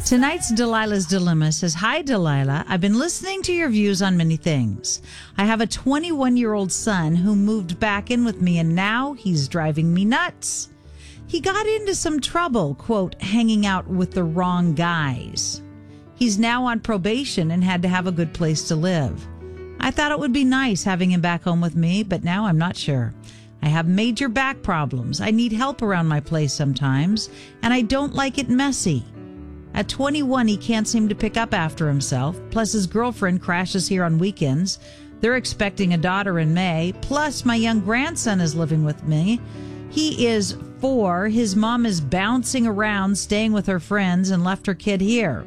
Tonight's Delilah's Dilemma says, Hi, Delilah. I've been listening to your views on many things. I have a 21-year-old son who moved back in with me, and now he's driving me nuts. He got into some trouble, quote, hanging out with the wrong guys. He's now on probation and had to have a good place to live. I thought it would be nice having him back home with me, but now I'm not sure. I have major back problems. I need help around my place sometimes, and I don't like it messy. At 21, he can't seem to pick up after himself. Plus, his girlfriend crashes here on weekends. They're expecting a daughter in May. Plus, my young grandson is living with me. He is 4. His mom is bouncing around, staying with her friends, and left her kid here.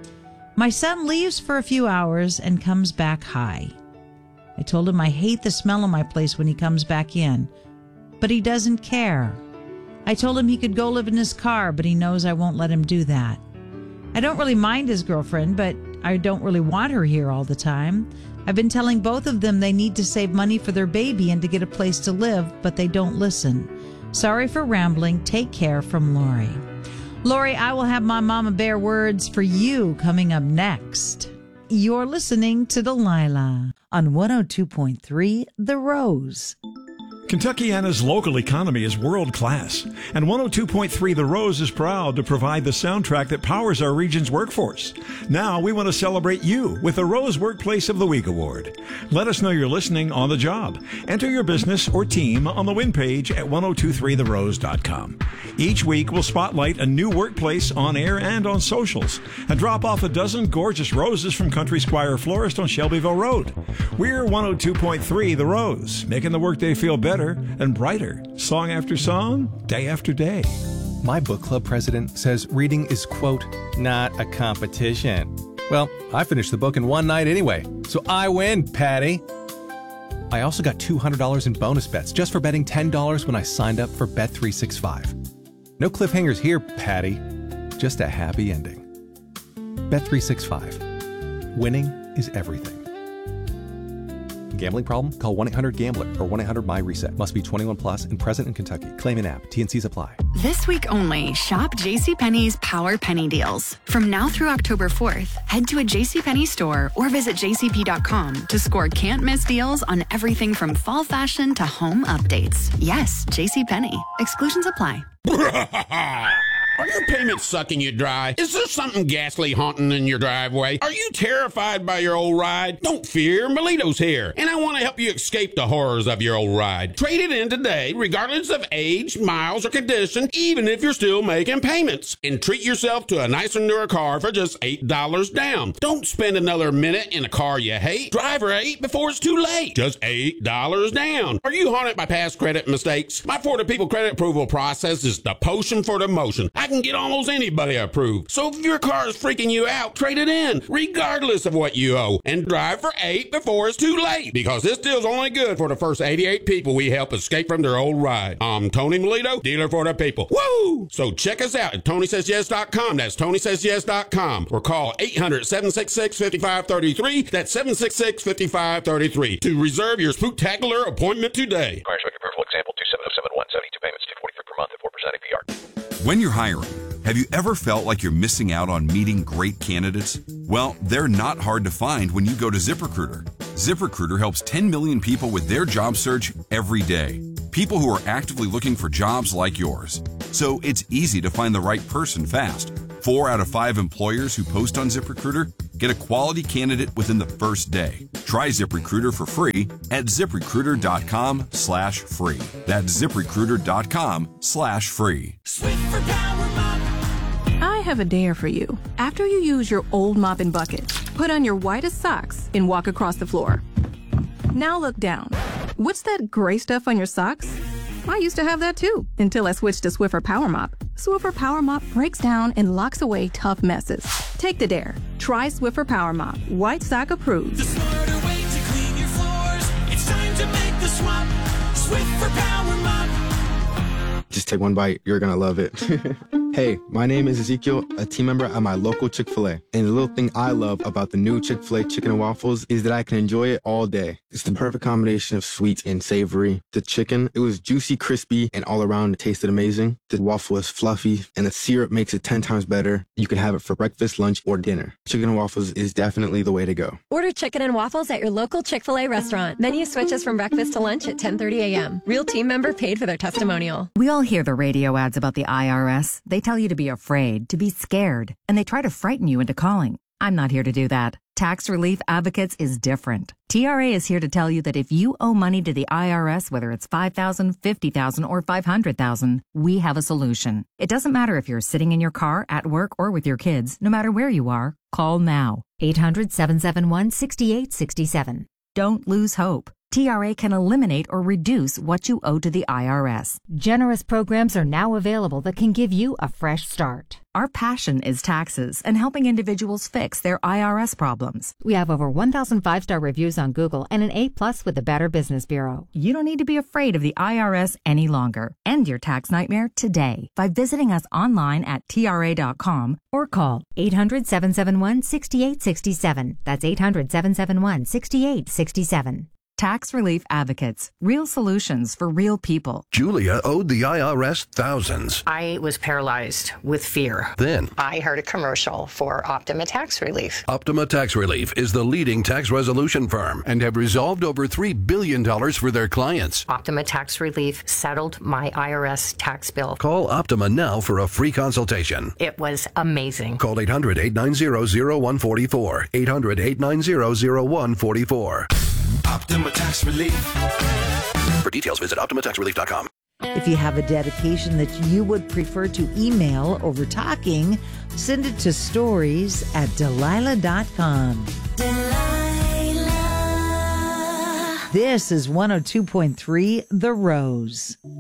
My son leaves for a few hours and comes back high. I told him I hate the smell of my place when he comes back in, but he doesn't care. I told him he could go live in his car, but he knows I won't let him do that. I don't really mind his girlfriend, but I don't really want her here all the time. I've been telling both of them they need to save money for their baby and to get a place to live, but they don't listen. Sorry for rambling. Take care, from Lori. Lori, I will have my Mama Bear words for you coming up next. You're listening to Delilah on 102.3 The Rose. Kentuckiana's local economy is world-class, and 102.3 The Rose is proud to provide the soundtrack that powers our region's workforce. Now we want to celebrate you with the Rose Workplace of the Week Award. Let us know you're listening on the job. Enter your business or team on the win page at 1023therose.com. Each week we'll spotlight a new workplace on air and on socials, and drop off a dozen gorgeous roses from Country Squire Florist on Shelbyville Road. We're 102.3 The Rose, making the workday feel better and brighter, song after song, day after day. My book club president says reading is, quote, not a competition. Well, I finished the book in one night anyway, so I win, Patty. I also got $200 in bonus bets just for betting $10 when I signed up for Bet365. No cliffhangers here, Patty. Just a happy ending. Bet365. Winning is everything. Gambling problem? Call 1-800-GAMBLER or 1-800-MY-RESET. Must be 21 plus and present in Kentucky. Claim in app. T&Cs apply. This week only, shop JCPenney's Power Penny Deals. From now through October 4th, head to a JCPenney store or visit jcp.com to score can't-miss deals on everything from fall fashion to home updates. Yes, JCPenney. Exclusions apply. Are your payments sucking you dry? Is there something ghastly haunting in your driveway? Are you terrified by your old ride? Don't fear, Melito's here, and I want to help you escape the horrors of your old ride. Trade it in today, regardless of age, miles, or condition, even if you're still making payments. And treat yourself to a nicer, newer car for just $8 down. Don't spend another minute in a car you hate. Drive right before it's too late. Just $8 down. Are you haunted by past credit mistakes? My Florida People credit approval process is the potion for the motion. I can get almost anybody approved. So if your car is freaking you out, trade it in, regardless of what you owe, and drive for 8 before it's too late. Because this deal's only good for the first 88 people we help escape from their old ride. I'm Tony Melito, dealer for the people. Woo! So check us out at TonySaysYes.com. That's TonySaysYes.com. Or call 800-766-5533. That's 766-5533 to reserve your spooktacular appointment today. Approval example 27071, 72 payments, $243 per month at 4% APR. When you're hiring, have you ever felt like you're missing out on meeting great candidates? Well, they're not hard to find when you go to ZipRecruiter. ZipRecruiter helps 10 million people with their job search every day. People who are actively looking for jobs like yours. So it's easy to find the right person fast. 4 out of 5 employers who post on ZipRecruiter get a quality candidate within the first day. Try ZipRecruiter for free at ZipRecruiter.com/free. That's ZipRecruiter.com/free. I have a dare for you. After you use your old mop and bucket, put on your whitest socks and walk across the floor. Now look down. What's that gray stuff on your socks? I used to have that too, until I switched to Swiffer Power Mop. Swiffer Power Mop breaks down and locks away tough messes. Take the dare. Try Swiffer Power Mop. White sock approved. The smarter way to clean your floors. It's time to make the swap. Swiffer Power Mop. Just take one bite. You're going to love it. Hey, my name is Ezekiel, a team member at my local Chick-fil-A. And the little thing I love about the new Chick-fil-A chicken and waffles is that I can enjoy it all day. It's the perfect combination of sweet and savory. The chicken, it was juicy, crispy, and all around it tasted amazing. The waffle is fluffy, and the syrup makes it 10 times better. You can have it for breakfast, lunch, or dinner. Chicken and waffles is definitely the way to go. Order chicken and waffles at your local Chick-fil-A restaurant. Menu switches from breakfast to lunch at 10:30 a.m. Real team member paid for their testimonial. We all hear the radio ads about the IRS. They tell you to be afraid, to be scared, and they try to frighten you into calling. I'm not here to do that. Tax Relief Advocates is different. TRA is here to tell you that if you owe money to the IRS, whether it's $5,000, $50,000, or $500,000, we have a solution. It doesn't matter if you're sitting in your car, at work, or with your kids. No matter where you are, call now. 800-771-6867. Don't lose hope. TRA can eliminate or reduce what you owe to the IRS. Generous programs are now available that can give you a fresh start. Our passion is taxes and helping individuals fix their IRS problems. We have over 1,000 5-star reviews on Google and an A+ with the Better Business Bureau. You don't need to be afraid of the IRS any longer. End your tax nightmare today by visiting us online at TRA.com or call 800-771-6867. That's 800-771-6867. Tax Relief Advocates. Real solutions for real people. Julia owed the IRS thousands. I was paralyzed with fear. Then I heard a commercial for Optima Tax Relief. Optima Tax Relief is the leading tax resolution firm and have resolved over $3 billion for their clients. Optima Tax Relief settled my IRS tax bill. Call Optima now for a free consultation. It was amazing. Call 800-890-0144. 800-890-0144. Optima Tax Relief. For details, visit OptimaTaxRelief.com. If you have a dedication that you would prefer to email over talking, send it to stories@Delilah.com. Delilah. This is 102.3 The Rose.